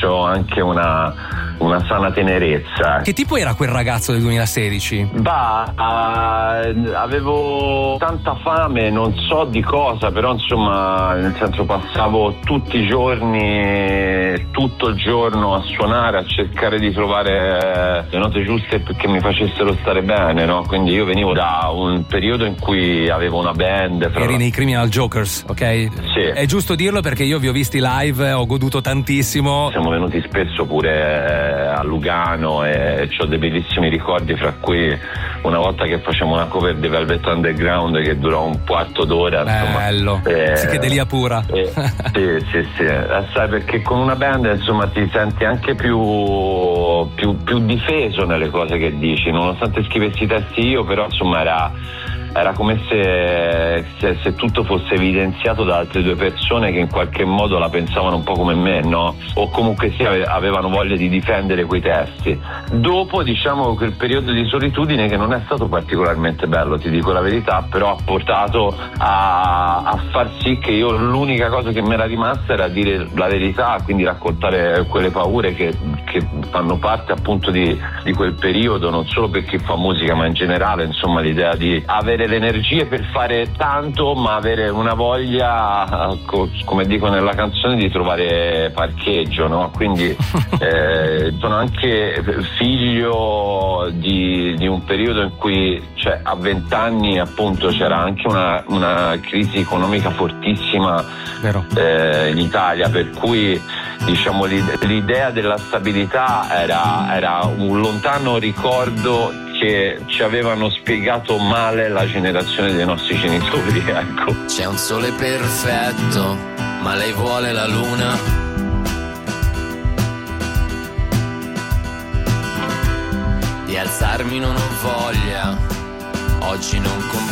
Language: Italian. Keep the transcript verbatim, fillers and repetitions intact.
c'ho anche una una sana tenerezza. Che tipo era quel ragazzo del duemilasedici? Bah, uh, avevo tanta fame, non so di cosa, però insomma, nel senso, passavo tutti i giorni, tutto il giorno a suonare, a cercare di trovare le note giuste perché mi facessero stare bene, no? Quindi io venivo da un periodo in cui avevo una band. Eri la... nei Criminal Jokers, ok? Sì. È giusto dirlo perché io vi ho visti live, ho goduto tantissimo. Siamo venuti spesso pure a Lugano e ho dei bellissimi ricordi, fra cui una volta che facciamo una cover di Velvet Underground che durò un quarto d'ora. Bello, eh, psichedelia pura. Eh, sì, sì, sì, eh, sai, perché con una band insomma ti senti anche più, più, più difeso nelle cose che dici, nonostante scrivessi i testi io, però insomma era era come se, se, se tutto fosse evidenziato da altre due persone che in qualche modo la pensavano un po' come me, no? O comunque sì, avevano voglia di difendere quei testi. Dopo, diciamo, quel periodo di solitudine che non è stato particolarmente bello, ti dico la verità, però ha portato a, a far sì che io l'unica cosa che mi era rimasta era dire la verità, quindi raccontare quelle paure che, che fanno parte appunto di, di quel periodo, non solo per chi fa musica ma in generale, insomma, l'idea di avere le energie per fare tanto ma avere una voglia, come dico nella canzone, di trovare parcheggio, no? Quindi eh, sono anche figlio di, di un periodo in cui, cioè, a vent'anni appunto c'era anche una, una crisi economica fortissima eh, in Italia, per cui diciamo l'idea della stabilità era, era un lontano ricordo che ci avevano spiegato male la generazione dei nostri genitori, ecco. C'è un sole perfetto, ma lei vuole la luna. Di alzarmi non ho voglia, oggi non conviene.